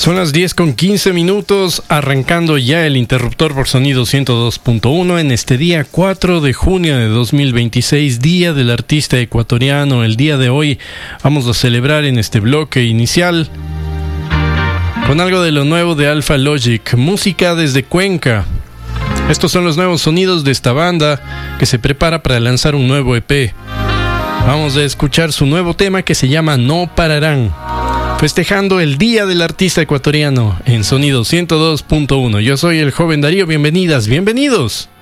Son las 10:15, arrancando ya el interruptor por Sonido 102.1 en este día 4 de junio de 2026, Día del Artista Ecuatoriano. El día de hoy vamos a celebrar en este bloque inicial con algo de lo nuevo de Alpha Logic, música desde Cuenca. Estos son los nuevos sonidos de esta banda que se prepara para lanzar un nuevo EP. Vamos a escuchar su nuevo tema que se llama No Pararán, festejando el Día del Artista Ecuatoriano en Sonido 102.1. Yo soy el joven Darío, bienvenidas, bienvenidos.